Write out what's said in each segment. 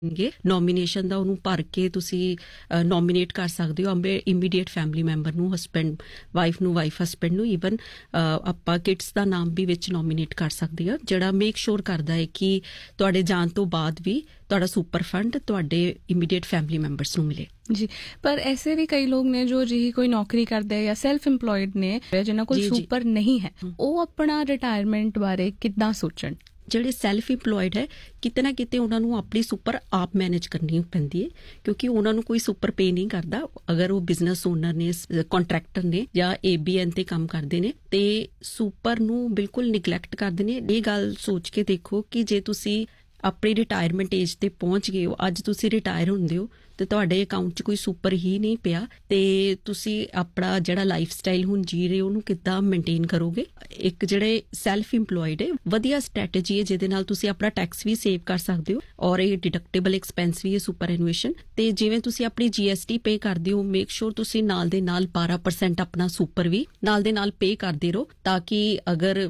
Nomination ਦਾ ਉਹਨੂੰ ਭਰ ਕੇ ਤੁਸੀਂ ਨੋਮੀਨੇਟ ਕਰ ਸਕਦੇ ਹੋ ਇਮੀਡੀਏਟ ਫੈਮਿਲੀ ਮੈਂਬਰ ਨੂੰ, ਹਸਬੈਂਡ ਵਾਈਫ ਨੂੰ, ਵਾਈਫ ਹਸਬੈਂਡ ਨੂੰ, ਈਵਨ ਆਪਾਂ ਕਿਡਸ ਦਾ ਨਾਮ ਵੀ ਵਿੱਚ ਨੋਮੀਨੇਟ ਕਰ ਸਕਦੇ ਹਾਂ, ਜਿਹੜਾ ਮੇਕ ਸ਼ੋਰ ਕਰਦਾ ਹੈ ਕਿ ਤੁਹਾਡੇ ਜਾਣ ਤੋਂ ਬਾਅਦ ਵੀ ਤੁਹਾਡਾ ਸੁਪਰ ਫੰਡ ਤੁਹਾਡੇ ਇਮੀਡੀਏਟ ਫੈਮਿਲੀ ਮੈਂਬਰਸ ਨੂੰ ਮਿਲੇ। ਜੀ, ਪਰ ਐਸੇ ਵੀ ਕਈ ਲੋਕ ਨੇ ਜੋ ਜਿਹੀ ਕੋਈ ਨੌਕਰੀ ਕਰਦੇ ਆ ਜਾਂ ਸੈਲਫ ਇੰਪਲੋਇਡ ਨੇ, ਜਿਨ੍ਹਾਂ ਕੋਲ ਸੁਪਰ ਨਹੀਂ ਹੈ, ਉਹ ਆਪਣਾ ਰਿਟਾਇਰਮੈਂਟ ਬਾਰੇ ਕਿੱਦਾਂ ਸੋਚਣ? ਜਿਹੜੇ ਸੈਲਫ ਇੰਪਲੋਇਡ ਹੈ, ਕਿਤੇ ਨਾ ਕਿਤੇ ਉਹਨਾਂ ਨੂੰ ਆਪਣੀ ਸੁਪਰ ਆਪ ਮੈਨੇਜ ਕਰਨੀ ਪੈਂਦੀ ਹੈ, ਕਿਉਂਕਿ ਉਹਨਾਂ ਨੂੰ ਕੋਈ ਸੁਪਰ ਪੇ ਨਹੀਂ ਕਰਦਾ। ਅਗਰ ਉਹ ਬਿਜ਼ਨਸ ਓਨਰ ਨੇ, ਕੰਟਰੈਕਟਰ ਨੇ ਜਾਂ ABN ਤੇ ਕੰਮ ਕਰਦੇ ਨੇ ਤੇ ਸੁਪਰ ਨੂੰ ਬਿਲਕੁਲ ਨਿਗਲੈਕਟ ਕਰਦੇ ਨੇ। ਇਹ ਗੱਲ ਸੋਚ ਕੇ ਦੇਖੋ ਕਿ ਜੇ ਤੁਸੀਂ ਆਪਣੀ ਰਿਟਾਇਰਮੈਂਟ ਏਜ ਤੇ ਪਹੁੰਚ ਗਏ ਹੋ, ਅੱਜ ਤੁਸੀਂ ਰਿਟਾਇਰ ਹੁੰਦੇ ਹੋ ਤੇ ਤੁਹਾਡੇ ਅਕਾਊਂਟ 'ਚ ਕੋਈ ਸੁਪਰ ਹੀ ਨਹੀਂ ਪਿਆ, ਤੇ ਤੁਸੀਂ ਆਪਣਾ ਜਿਹੜਾ ਲਾਈਫ ਸਟਾਈਲ ਹੁਣ ਜੀ ਰਹੇ ਹੋ ਉਹਨੂੰ ਕਿੱਦਾਂ ਮੇਨਟੇਨ ਕਰੋਗੇ? ਇੱਕ ਜਿਹੜੇ ਸੈਲਫ ਇੰਪਲੋਇਡ ਹੈ, ਵਧੀਆ ਸਟ੍ਰੈਟਜੀ ਹੈ ਜਿਹਦੇ ਨਾਲ ਤੁਸੀਂ ਆਪਣਾ ਟੈਕਸ ਵੀ ਸੇਵ ਕਰ ਸਕਦੇ ਹੋ ਔਰ ਇਹ ਡਿਡਕਟੇਬਲ ਐਕਸਪੈਂਸ ਵੀ ਹੈ ਸੁਪਰ ਐਨੂਏਸ਼ਨ। ਤੇ ਜਿਵੇਂ ਤੁਸੀਂ ਆਪਣੀ GST ਪੇ ਕਰਦੇ ਹੋ, ਮੇਕ ਸ਼ੋਰ ਤੁਸੀਂ ਨਾਲ ਦੇ ਨਾਲ 12% ਆਪਣਾ ਸੁਪਰ ਵੀ ਨਾਲ ਦੇ ਨਾਲ ਪੇ ਕਰਦੇ ਰਹੋ, ਤਾਂ ਕਿ ਅਗਰ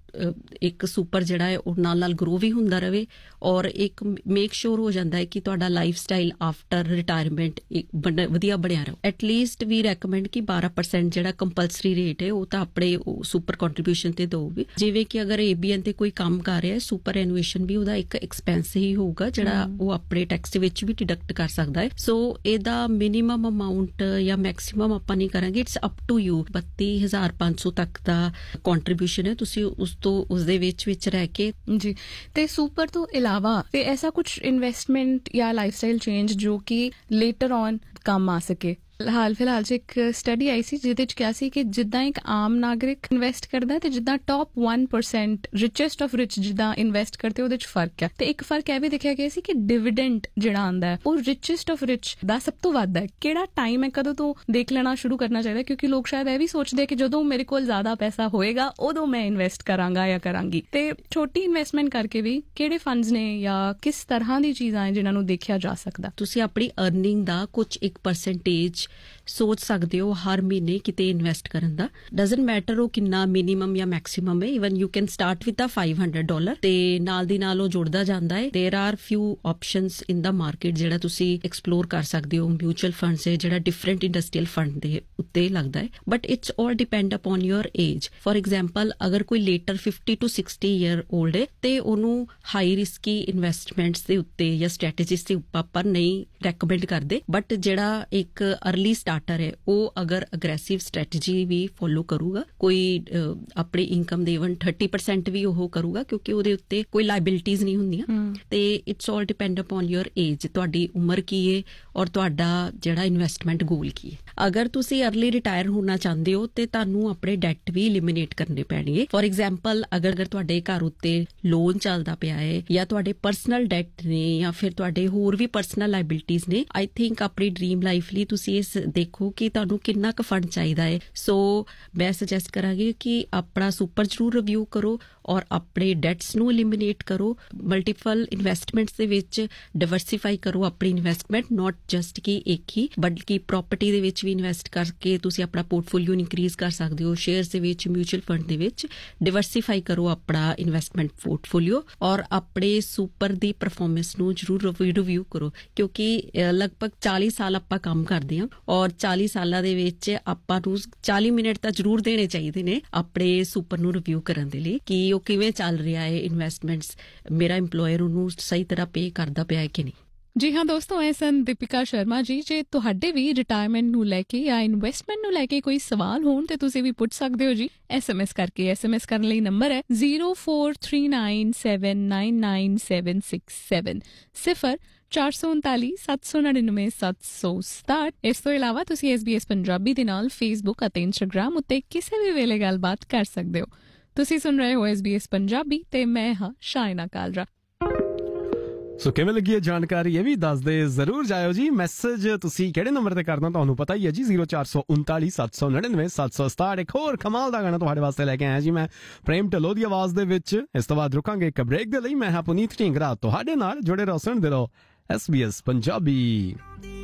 ਇੱਕ ਸੁਪਰ ਜਿਹੜਾ ਹੈ ਉਹ ਨਾਲ ਨਾਲ ਗਰੋ ਵੀ ਹੁੰਦਾ ਰਹੇ ਔਰ ਇੱਕ ਮੇਕ ਸ਼ੋਰ ਹੋ ਜਾਂਦਾ ਹੈ ਕਿ ਤੁਹਾਡਾ ਲਾਈਫ ਸਟਾਈਲ ਆਫਟਰ ਰਿਟਾਇਰਮੈਂਟ ਵਧੀਆ ਬਣਿਆ ਰਹੇ। ਐਟਲੀਸਟ ਵੀ ਰੈਕਮੈਂਡ ਕਿ 12% ਜਿਹੜਾ ਕੰਪਲਸਰੀ ਰੇਟ ਹੈ ਉਹ ਤਾਂ ਆਪਣੇ ਸੁਪਰ ਕੰਟਰੀਬਿਊਸ਼ਨ ਤੇ ਦਿਓਗੇ। ਜਿਵੇਂ ਕਿ ਅਗਰ ABN ਤੇ ਕੋਈ ਕੰਮ ਕਰ ਰਿਹਾ ਹੈ, ਸੁਪਰ ਐਨੂਏਸ਼ਨ ਵੀ ਉਹਦਾ ਇੱਕ ਐਕਸਪੈਂਸ ਹੀ ਹੋਊਗਾ ਜਿਹੜਾ ਉਹ ਆਪਣੇ ਟੈਕਸ ਦੇ ਵਿੱਚ ਵੀ ਡਿਡਕਟ ਕਰ ਸਕਦਾ ਹੈ। ਸੋ ਇਹਦਾ ਮਿਨੀਮਮ ਅਮਾਊਂਟ ਜਾਂ ਮੈਕਸੀਮਮ ਆਪਾਂ ਨਹੀਂ ਕਰਾਂਗੇ, ਇਟਸ ਅਪ ਟੂ ਯੂ। 32,500 ਤੱਕ ਦਾ ਕੰਟਰੀਬਿਊਸ਼ਨ ਹੈ, ਤੁਸੀਂ ਉਸ ਤੋਂ ਉਸਦੇ ਵਿੱਚ ਰਹਿ ਕੇ ਜੀ। ਤੇ ਸੁਪਰ ਤੋਂ ਇਲਾਵਾ ਤੇ ਐਸਾ ਕੁਝ ਇਨਵੈਸਟਮੈਂਟ ਜਾਂ ਲਾਈਫਸਟਾਈਲ ਚੇਂਜ ਜੋ ਕਿ ਲੇਟਰ ਔਨ ਕੰਮ ਆ ਸਕੇ? ਹਾਲ ਫਿਲਹਾਲ 'ਚ ਇੱਕ ਸਟੱਡੀ ਆਈ ਸੀ ਜਿਹਦੇ 'ਚ ਕਿਹਾ ਸੀ ਕਿ ਜਿੱਦਾਂ ਇੱਕ ਆਮ ਨਾਗਰਿਕ ਇਨਵੈਸਟ ਕਰਦਾ ਤੇ ਜਿੱਦਾਂ ਟੌਪ 1% ਰਿਚੈਸਟ ਆਫ ਰਿਚ ਜਿੱਦਾਂ ਇਨਵੈਸਟ ਕਰਦੇ ਉਹਦੇ 'ਚ ਫਰਕ ਹੈ। ਤੇ ਇੱਕ ਫਰਕ ਇਹ ਵੀ ਦੇਖਿਆ ਗਿਆ ਸੀ ਕਿ ਡਿਵੀਡੈਂਡ ਜਿਹੜਾ ਆਉਂਦਾ ਹੈ ਉਹ ਰਿਚੈਸਟ ਆਫ ਰਿਚ ਦਾ ਸਭ ਤੋਂ ਵੱਧ ਹੈ। ਕਿਹੜਾ ਟਾਈਮ ਹੈ, ਕਦੋਂ ਤੋਂ ਦੇਖ ਲੈਣਾ ਸ਼ੁਰੂ ਕਰਨਾ ਚਾਹੀਦਾ? ਕਿਉਂਕਿ ਲੋਕ ਸ਼ਾਇਦ ਇਹ ਵੀ ਸੋਚਦੇ ਕਿ ਜਦੋਂ ਮੇਰੇ ਕੋਲ ਜ਼ਿਆਦਾ ਪੈਸਾ ਹੋਏਗਾ ਉਦੋਂ ਮੈਂ ਇਨਵੈਸਟ ਕਰਾਂਗਾ ਜਾਂ ਕਰਾਂਗੀ। ਤੇ ਛੋਟੀ ਇਨਵੈਸਟਮੈਂਟ ਕਰਕੇ ਵੀ ਕਿਹੜੇ ਫੰਡਸ ਨੇ ਜਾਂ ਕਿਸ ਤਰ੍ਹਾਂ ਦੀ ਚੀਜ਼ਾਂ ਹੈ ਜਿਨ੍ਹਾਂ ਨੂੰ ਦੇਖਿਆ ਜਾ ਸਕਦਾ? ਤੁਸੀਂ ਆਪਣੀ ਅਰਨਿੰਗ ਦਾ ਕੁਝ 1% ਸੋਚ ਸਕਦੇ ਹੋ ਹਰ ਮਹੀਨੇ ਕਿਤੇ ਇਨਵੈਸਟ ਕਰਨ ਦਾ। ਡਜ਼ਨਟ ਮੈਟਰ ਉਹ ਕਿੰਨਾ ਮਿਨੀਮਮ ਜਾਂ ਮੈਕਸੀਮਮ ਹੈ, even you can start with $500 ਤੇ ਨਾਲ ਦੀ ਨਾਲ ਉਹ ਜੁੜਦਾ ਜਾਂਦਾ ਹੈ। ਦੇਰ ਆਰ ਫਿਊ ਆਪਸ਼ਨਸ ਇਨ ਦਾ ਮਾਰਕੀਟ ਜਿਹੜਾ ਤੁਸੀਂ ਐਕਸਪਲੋਰ ਕਰ ਸਕਦੇ ਹੋ। ਮਿਊਚੁਅਲ ਫੰਡਸ ਹੈ ਜਿਹੜਾ ਡਿਫਰੈਂਟ ਇੰਡਸਟਰੀਅਲ ਫੰਡ ਦੇ ਉੱਤੇ ਲੱਗਦਾ ਹੈ, but it's all depend upon your age. For example ਅਗਰ ਕੋਈ ਲੇਟਰ 50 to 60 ਈਅਰ 올ਡ ਹੈ ਤੇ ਉਹਨੂੰ ਹਾਈ ਰਿਸਕੀ ਇਨਵੈਸਟਮੈਂਟਸ ਦੇ ਉੱਤੇ ਜਾਂ ਸਟ੍ਰੈਟੇਜੀਸ ਦੇ ਉੱਪਰ ਨਹੀਂ ਰੈਕਮੈਂਡ ਕਰਦੇ। ਬਟ ਜਿਹੜਾ ਇੱਕ ਅਰਲੀ ਸਟਾਰਟਰ ਹੈ ਉਹ ਅਗਰ ਅਗਰੈਸਿਵ ਸਟ੍ਰੈਟਜੀ ਵੀ ਫੋਲੋ ਕਰੂਗਾ, ਕੋਈ ਆਪਣੀ ਇਨਕਮ ਦੇ ਇਵਨ 30% ਵੀ ਉਹ ਕਰੂਗਾ ਕਿਉਂਕਿ ਉਹਦੇ ਉੱਤੇ ਕੋਈ ਲਾਇਬਿਲਿਟੀਜ਼ ਨਹੀਂ ਹੁੰਦੀਆਂ। ਤੇ it's all depend upon your age, ਤੁਹਾਡੀ ਉਮਰ ਕੀ ਹੈ ਔਰ ਤੁਹਾਡਾ ਜਿਹੜਾ ਇਨਵੈਸਟਮੈਂਟ ਗੋਲ ਕੀ ਹੈ। ਅਗਰ ਤੁਸੀਂ ਅਰਲੀ ਰਿਟਾਇਰ ਹੋਣਾ ਚਾਹੁੰਦੇ ਹੋ ਤੇ ਤੁਹਾਨੂੰ ਆਪਣੇ ਡੈਟ ਵੀ ਐਲੀਮੀਨੇਟ ਕਰਨੇ ਪੈਣਗੇ। ਫॉर ਐਗਜ਼ਾਮਪਲ ਅਗਰ ਤੁਹਾਡੇ ਘਰ ਉੱਤੇ ਲੋਨ ਚੱਲਦਾ ਪਿਆ ਹੈ ਜਾਂ ਤੁਹਾਡੇ ਪਰਸਨਲ ਡੈਟ ਨੇ ਜਾਂ ਫਿਰ ਤੁਹਾਡੇ ਹੋਰ ਵੀ ਪਰਸਨਲ ਲਾਇਬਿਲਿਟੀਜ਼ ਨੇ, ਆਈ ਥਿੰਕ ਆਪਣੀ ਡ੍ਰੀਮ ਲਾਈਫ ਲਈ ਤੁਸੀਂ ਇਸ ਦੇਖੋ ਕਿ ਤੁਹਾਨੂੰ ਕਿੰਨਾ ਕੁ ਫੰਡ ਚਾਹੀਦਾ ਹੈ। ਸੋ ਮੈਂ ਸੁਜੈਸਟ ਕਰਾਂਗੀ ਕਿ ਆਪਣਾ ਸੁਪਰ ਜ਼ਰੂਰ ਰਿਵਿਊ ਕਰੋ ਔਰ ਆਪਣੇ ਡੈਟਸ ਨੂੰ ਐਲੀਮੀਨੇਟ ਕਰੋ। ਮਲਟੀਪਲ ਇਨਵੈਸਟਮੈਂਟਸ ਦੇ ਵਿੱਚ ਡਾਈਵਰਸਿਫਾਈ ਕਰੋ ਆਪਣੀ ਇਨਵੈਸਟਮੈਂਟ, ਨਾਟ ਜਸਟ ਕਿ ਇੱਕ ਹੀ, ਬਲਕਿ ਪ੍ਰੋਪਰਟੀ ਦੇ ਵਿੱਚ ਵੀ ਇਨਵੈਸਟ ਕਰਕੇ ਤੁਸੀਂ ਆਪਣਾ ਪੋਰਟਫੋਲੀਓ ਇਨਕਰੀਜ਼ ਕਰ ਸਕਦੇ ਹੋ। ਸ਼ੇਅਰਸ ਦੇ ਵਿੱਚ, ਮਿਊਚੁਅਲ ਫੰਡ ਦੇ ਵਿੱਚ ਡਾਈਵਰਸਿਫਾਈ ਕਰੋ ਆਪਣਾ ਇਨਵੈਸਟਮੈਂਟ ਪੋਰਟਫੋਲੀਓ ਔਰ ਆਪਣੇ ਸੁਪਰ ਦੀ ਪਰਫਾਰਮੈਂਸ ਨੂੰ ਜ਼ਰੂਰ ਰਿਵਿਊ ਕਰੋ, ਕਿਉਂਕਿ ਲਗਭਗ 40 ਸਾਲ ਆਪਾਂ ਕੰਮ ਕਰਦੇ ਹਾਂ ਔਰ 40 ਸਾਲਾਂ ਦੇ ਵਿੱਚ ਆਪਾਂ ਨੂੰ 40 ਮਿੰਟ ਤਾਂ ਜ਼ਰੂਰ ਦੇਣੇ ਚਾਹੀਦੇ ਨੇ ਆਪਣੇ ਸੁਪਰ ਨੂੰ ਰਿਵਿਊ ਕਰਨ ਦੇ ਲਈ ਕਿ ਉਹ ਕਿਵੇਂ ਚੱਲ ਰਿਹਾ ਹੈ ਇਨਵੈਸਟਮੈਂਟਸ, ਮੇਰਾ ਇੰਪਲੋਇਰ ਉਹਨੂੰ ਸਹੀ ਤਰ੍ਹਾਂ ਪੇ ਕਰਦਾ ਪਿਆ ਹੈ ਕਿ ਨਹੀਂ। ਜੀ ਹਾਂ ਦੋਸਤੋ, ਇਹ ਸਨ ਦੀਪਿਕਾ ਸ਼ਰਮਾ ਜੀ। ਜੇ ਤੁਹਾਡੇ ਵੀ ਰਿਟਾਇਰਮੈਂਟ ਨੂੰ ਲੈ ਕੇ ਜਾਂ ਇਨਵੈਸਟਮੈਂਟ ਨੂੰ ਲੈ ਕੇ ਕੋਈ ਸਵਾਲ ਹੋਣ ਤੇ ਤੁਸੀਂ ਵੀ ਪੁੱਛ ਸਕਦੇ ਹੋ ਜੀ SMS ਕਰਕੇ। SMS ਕਰਨ ਲਈ ਨੰਬਰ ਹੈ 0439799767 0449797767। ਇਸ ਤੋਂ ਇਲਾਵਾ ਤੁਸੀਂ SBS ਪੰਜਾਬੀ ਦੇ ਨਾਲ ਫੇਸਬੁੱਕ ਅਤੇ ਇੰਸਟਾਗ੍ਰਾਮ ਉੱਤੇ ਕਿਸੇ ਵੀ ਵੇਲੇ ਗੱਲਬਾਤ ਕਰ ਸਕਦੇ ਹੋ। ਤੁਸੀਂ ਸੁਣ ਰਹੇ ਹੋ SBS ਪੰਜਾਬੀ ਤੇ ਮੈਂ ਹਾਂ ਸ਼ਾਇਨਾ ਕਾਲਰਾ। ਸੋ ਕਿਵੇਂ ਲੱਗੀ ਇਹ ਜਾਣਕਾਰੀ ਇਹ ਵੀ ਦੱਸ ਦੇ ਜ਼ਰੂਰ ਜਾਇਓ ਜੀ। ਮੈਸੇਜ ਤੁਸੀਂ ਕਿਹੜੇ ਨੰਬਰ ਤੇ ਕਰਨਾ ਤੁਹਾਨੂੰ ਪਤਾ ਹੀ ਹੈ ਜੀ, 0439797767। ਇੱਕ ਹੋਰ ਕਮਾਲ ਦਾ ਗਾਣਾ ਤੁਹਾਡੇ ਵਾਸਤੇ ਲੈ ਕੇ ਆਇਆ ਜੀ ਮੈਂ, ਪ੍ਰੇਮ ਢਿੱਲੋਂ ਦੀ ਆਵਾਜ਼ ਦੇ ਵਿੱਚ। ਇਸ ਤੋਂ ਬਾਅਦ ਰੁਕਾਂਗੇ ਇੱਕ ਬ੍ਰੇਕ ਦੇ ਲਈ। ਮੈਂ ਹਾਂ ਪੁਨੀਤ ਢੀਂਗਰਾ, ਤੁਹਾਡੇ ਨਾਲ ਜੁੜੇ ਰਹੋ, ਸੁਣਦੇ ਰਹੋ SBS ਪੰਜਾਬੀ।